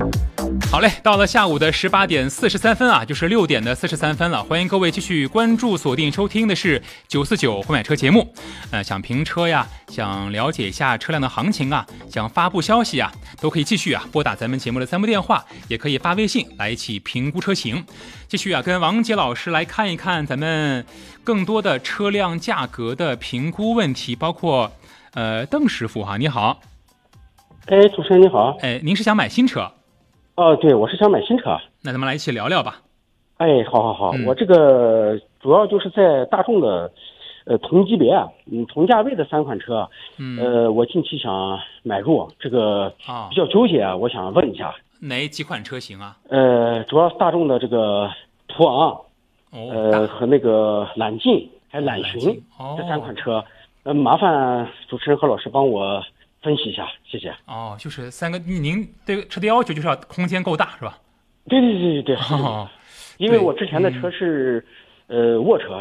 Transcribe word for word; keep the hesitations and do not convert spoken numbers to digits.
好嘞，到了下午的十八点四十三分啊，就是六点的四十三分了。欢迎各位继续关注、锁定收听的是九四九会买车节目。呃，想评车呀，想了解一下车辆的行情啊，想发布消息啊，都可以继续啊拨打咱们节目的三部电话，也可以发微信来一起评估车型。继续啊，跟王杰老师来看一看咱们更多的车辆价格的评估问题，包括呃邓师傅哈，你好。 哎，主持人你好。 哎，您是想买新车？ 哦，对，我是想买新车。 那咱们来一起聊聊吧。 哎，好好好， 嗯、 我这个主要就是在大众的，呃，同级别啊，嗯，同价位的三款车， 嗯， 呃，我近期想买入，这个比较纠结啊，哦、我想问一下， 哪几款车型啊？ 呃，主要是大众的这个途昂， 哦， 呃，和那个揽境还有揽巡、 哦、 这三款车，呃，麻烦主持人和老师帮我分析一下，谢谢。 哦，就是三个，您对车的要求就是要空间够大，是吧？ 对对对对对， 哦， 因为我之前的车是、嗯、呃卧车，